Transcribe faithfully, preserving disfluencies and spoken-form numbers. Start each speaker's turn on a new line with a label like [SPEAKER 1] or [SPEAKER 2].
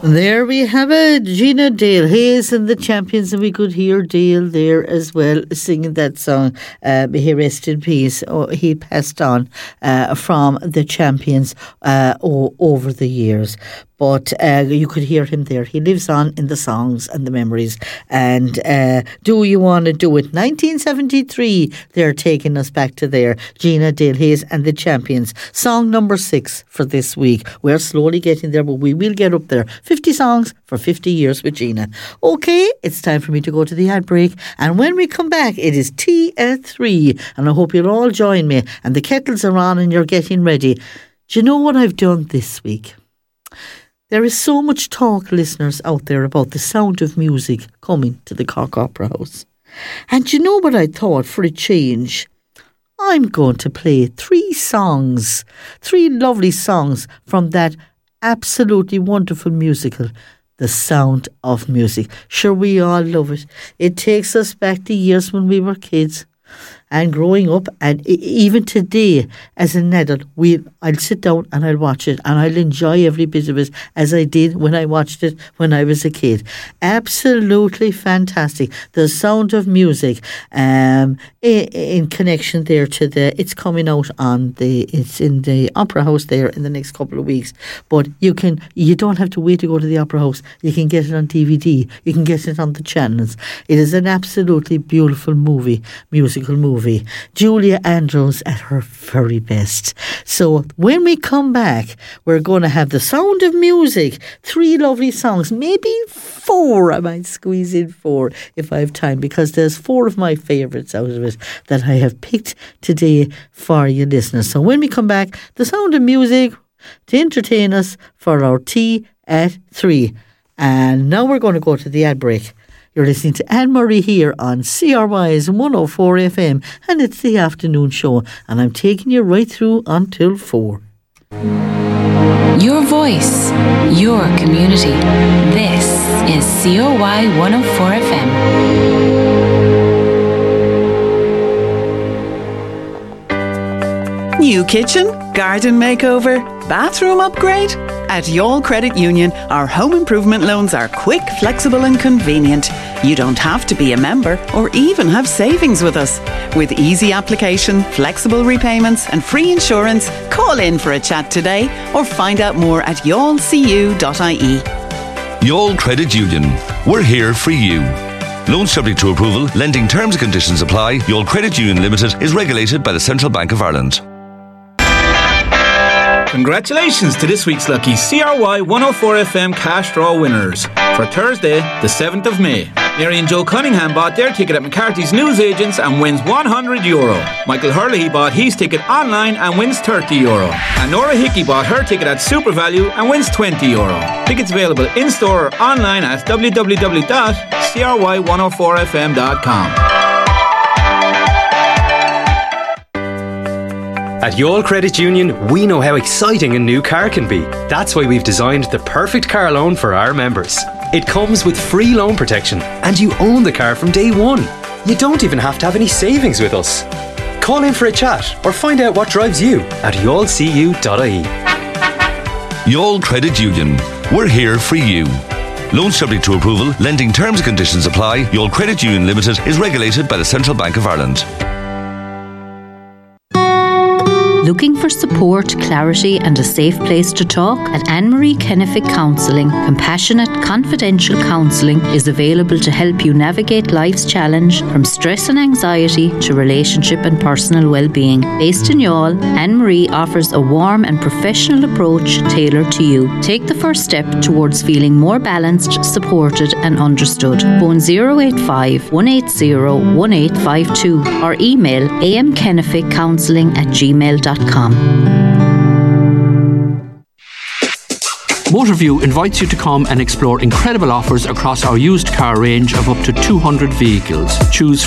[SPEAKER 1] There we have it, Gina Dale Hayes and the Champions, and we could hear Dale there as well singing that song. Uh, may he rest in peace. Oh, he passed on uh, from the Champions uh, o- over the years. But uh, you could hear him there. He lives on in the songs and the memories. And uh, Do You Want to Do It? nineteen seventy-three, they're taking us back to there. Gina Dale Hayes and the Champions. Song number six for this week. We're slowly getting there, but we will get up there. fifty songs for fifty years with Gina. Okay, it's time for me to go to the ad break. And when we come back, it is tea at three. And I hope you'll all join me. And the kettles are on and you're getting ready. Do you know what I've done this week? There is so much talk, listeners, out there about the sound of music coming to the Cork Opera House. And you know what I thought for a change? I'm going to play three songs, three lovely songs from that absolutely wonderful musical, The Sound of Music. Sure, we all love it. It takes us back to years when we were kids and growing up, and even today as an adult, we I'll sit down and I'll watch it, and I'll enjoy every bit of it as I did when I watched it when I was a kid. Absolutely fantastic. The Sound of Music, um, in, in connection there to the, it's coming out on the, it's in the Opera House there in the next couple of weeks. But you can, you don't have to wait to go to the Opera House. You can get it on D V D. You can get it on the channels. It is an absolutely beautiful movie, musical movie. Julia Andrews at her very best. So when we come back, we're going to have The Sound of Music, three lovely songs, maybe four. I might squeeze in four if I have time, because there's four of my favourites out of it that I have picked today for you listeners. So when we come back, The Sound of Music to entertain us for our tea at three. And now we're going to go to the ad break. You're listening to Anne-Marie here on C R Y's one oh four F M, and it's the afternoon show, and I'm taking you right through until four.
[SPEAKER 2] Your voice, your community. This is C O Y one oh four F
[SPEAKER 3] M. New kitchen, garden makeover, bathroom upgrade? At Youal Credit Union, our home improvement loans are quick, flexible and convenient. You don't have to be a member or even have savings with us. With easy application, flexible repayments and free insurance, call in for a chat today or find out more at youal c u dot i e.
[SPEAKER 4] Youal Credit Union. We're here for you. Loans subject to approval, lending terms and conditions apply. Youal Credit Union Limited is regulated by the Central Bank of Ireland.
[SPEAKER 5] Congratulations to this week's lucky C R Y one oh four F M cash draw winners for Thursday, the seventh of May. Mary and Joe Cunningham bought their ticket at McCarthy's Newsagents and wins one hundred euro. Michael Hurley bought his ticket online and wins thirty euro. And Nora Hickey bought her ticket at Super Value and wins twenty euro. Tickets available in-store or online at w w w dot c r y one oh four f m dot com.
[SPEAKER 6] At Youal Credit Union, we know how exciting a new car can be. That's why we've designed the perfect car loan for our members. It comes with free loan protection and you own the car from day one. You don't even have to have any savings with us. Call in for a chat or find out what drives you at youal c u dot i e.
[SPEAKER 4] Youal Credit Union. We're here for you. Loans subject to approval, lending terms and conditions apply. Youal Credit Union Limited is regulated by the Central Bank of Ireland.
[SPEAKER 7] Looking for support, clarity and a safe place to talk? At Anne-Marie Kennefic Counselling, compassionate, confidential counselling is available to help you navigate life's challenge from stress and anxiety to relationship and personal well-being. Based in Youal, Anne-Marie offers a warm and professional approach tailored to you. Take the first step towards feeling more balanced, supported and understood. Phone zero eight five, one eight zero, one eight five two or email amkenneficcounselling at gmail dot com.
[SPEAKER 8] Motorview invites you to come and explore incredible offers across our used car range of up to two hundred vehicles. Choose